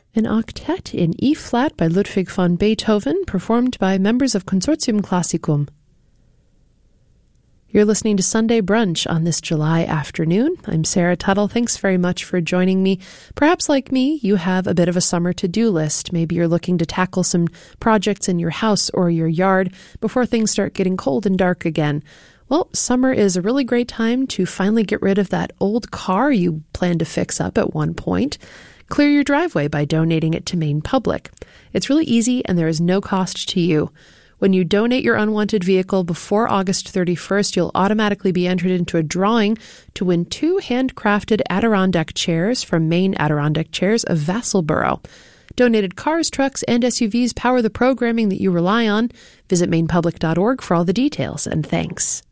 An octet in E-flat by Ludwig van Beethoven, performed by members of Consortium Classicum. You're listening to Sunday Brunch on this July afternoon. I'm Sarah Tuttle. Thanks very much for joining me. Perhaps like me, you have a bit of a summer to-do list. Maybe you're looking to tackle some projects in your house or your yard before things start getting cold and dark again. Well, summer is a really great time to finally get rid of that old car you planned to fix up at one point. Clear your driveway by donating it to Maine Public. It's really easy and there is no cost to you. When you donate your unwanted vehicle before August 31st, you'll automatically be entered into a drawing to win 2 handcrafted Adirondack chairs from Maine Adirondack Chairs of Vassalboro. Donated cars, trucks, and SUVs power the programming that you rely on. Visit mainepublic.org for all the details, and thanks.